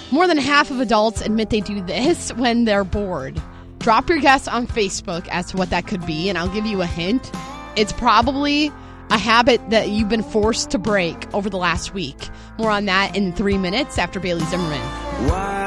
More than half of adults admit they do this when they're bored. Drop your guess on Facebook as to what that could be, and I'll give you a hint. It's probably a habit that you've been forced to break over the last week. More on that in 3 minutes after Bailey Zimmerman. Why